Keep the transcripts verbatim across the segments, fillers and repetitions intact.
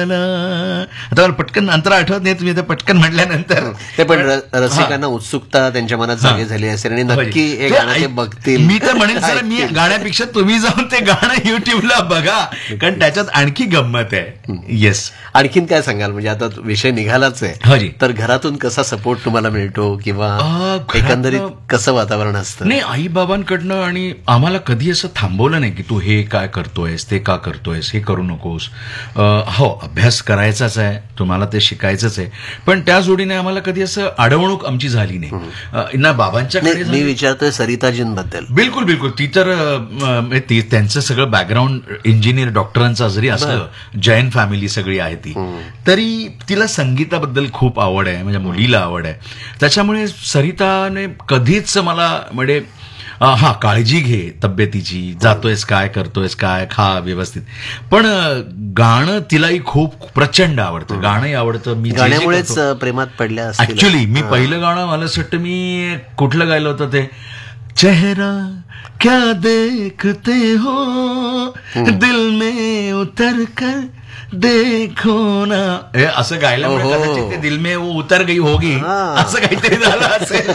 ला. आता मला पटकन अंतरा आठवत नाही, तुम्ही पटकन म्हटल्यानंतर ते पण रसिकांना उत्सुकता त्यांच्या मनात जागी झाली असेल आणि नक्की हे गाणं ते बघतील. मी तर म्हणेन सर, मी गाण्यापेक्षा तुम्ही जाऊन ते गाणं युट्यूबला बघा, कारण त्याच्यात आणखी गंमत आहे. येस. आणखीन काय सांगाल, म्हणजे आता विषय निघालाच आहे, तर घरातून कसा सपोर्ट तुम्हाला मिळतो किंवा एकंदरीत कसं वातावरण असतं? नाही, आई बाबांकडनं, आणि आम्हाला कधी असं थांबवलं नाही की तू हे काय करतोयस, ते का करतोयस, हे करू नकोस. हो, अभ्यास करायचाच आहे, तुम्हाला ते शिकायचंच आहे, पण त्या जोडीने आम्हाला कधी असं अडवणूक आमची झाली नाही ना बाबांच्याकडे. मी विचारतोय सरिताजींबद्दल. बिलकुल बिलकुल. ती तर ती त्यांचं सगळं बॅकग्राऊंड इंजिनियर डॉक्टरांचं जरी असलं, जैन फॅमिली सगळी आहे ती, तरी तिला संगीताबद्दल खूप आवड आहे, म्हणजे मुलीला आवड आहे. त्याच्यामुळे सरिताने कधीच मला म्हणजे हा काळजी घे तब्येतीची, जातोयस काय, करतोयस काय, खा व्यवस्थित. पण गाणं तिलाही खूप प्रचंड आवडतं, गाणंही आवडतं. मी गाण्यामुळेच प्रेमात पडल्या. ऍक्च्युली मी पहिलं गाणं मला असं वाटतं मी कुठलं गायलं होतं ते, चेहरा क्या देखते हो दिल में उतर कर देखो ना, हे असं गायल्यामुळे कदाचित ते दिल में वो उतर गई होगी असं काहीतरी झालं असेल.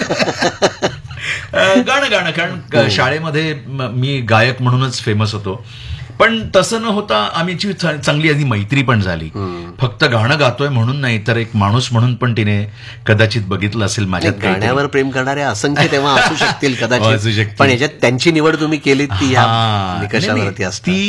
गाणं गाणं कारण शाळेमध्ये मी गायक म्हणूनच फेमस होतो, पण तसं न होता आमची चांगली आधी मैत्री पण झाली. फक्त गाणं गातोय म्हणून नाही, तर एक माणूस म्हणून पण तिने कदाचित बघितलं असेल माझ्यात. गाण्यावर प्रेम करणारे असंख्य तेव्हा असू शकतील कदाचित, पण याच्यात त्यांची निवड तुम्ही केलीत ती या निकषावरती असते.